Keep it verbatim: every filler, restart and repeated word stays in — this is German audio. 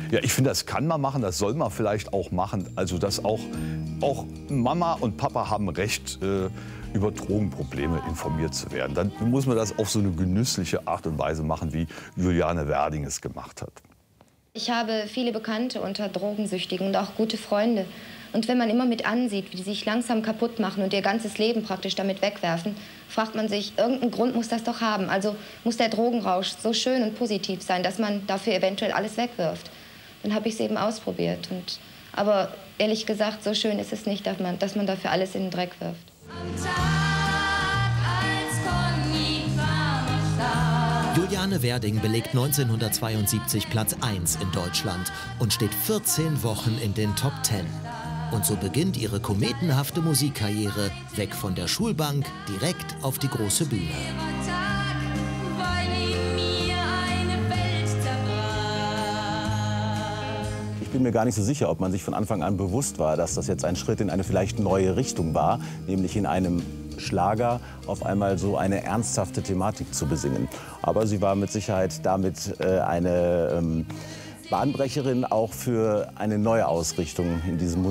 Ja, ich finde, das kann man machen, das soll man vielleicht auch machen. Also, dass auch, auch Mama und Papa haben Recht, äh, über Drogenprobleme informiert zu werden. Dann muss man das auf so eine genüssliche Art und Weise machen, wie Juliane Werding es gemacht hat. Ich habe viele Bekannte unter Drogensüchtigen und auch gute Freunde. Und wenn man immer mit ansieht, wie die sich langsam kaputt machen und ihr ganzes Leben praktisch damit wegwerfen, fragt man sich, irgendeinen Grund muss das doch haben. Also muss der Drogenrausch so schön und positiv sein, dass man dafür eventuell alles wegwirft. Dann habe ich es eben ausprobiert. Und, aber ehrlich gesagt, so schön ist es nicht, dass man, dass man dafür alles in den Dreck wirft. Am Tag, als Conny war Juliane Werding belegt neunzehnhundertzweiundsiebzig Platz eins in Deutschland und steht vierzehn Wochen in den Top Ten. Und so beginnt ihre kometenhafte Musikkarriere weg von der Schulbank direkt auf die große Bühne. Ich bin mir gar nicht so sicher, ob man sich von Anfang an bewusst war, dass das jetzt ein Schritt in eine vielleicht neue Richtung war, nämlich in einem Schlager auf einmal so eine ernsthafte Thematik zu besingen. Aber sie war mit Sicherheit damit äh, eine ähm, Bahnbrecherin auch für eine neue Ausrichtung in diesem